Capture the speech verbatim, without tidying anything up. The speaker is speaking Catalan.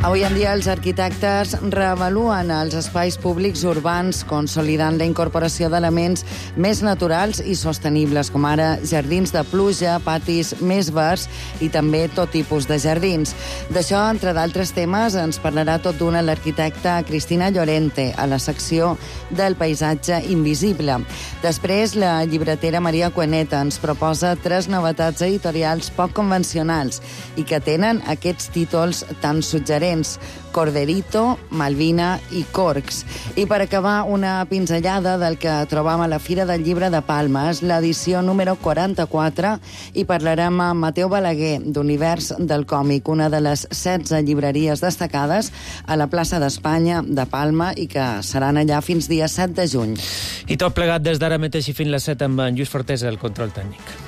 Avui en dia els arquitectes reavaluen els espais públics urbans consolidant la incorporació d'elements més naturals i sostenibles, com ara jardins de pluja, patis més verds i també tot tipus de jardins. D'això, entre d'altres temes, ens parlarà tot d'una l'arquitecta Cristina Llorente a la secció del paisatge invisible. Després, la llibretera Maria Cueneta ens proposa tres novetats editorials poc convencionals i que tenen aquests títols tan suggerents: Corderito, Malvina i Corcs. I per acabar, una pinzellada del que trobam a la Fira del Llibre de Palma. És l'edició número quaranta-quatre i parlarem amb Mateu Balaguer, d'Univers del Còmic, una de les setze llibreries destacades a la plaça d'Espanya de Palma i que seran allà fins dia set de juny. I tot plegat des d'ara mateix i fins les set amb en Lluís Fortesa, el control tècnic.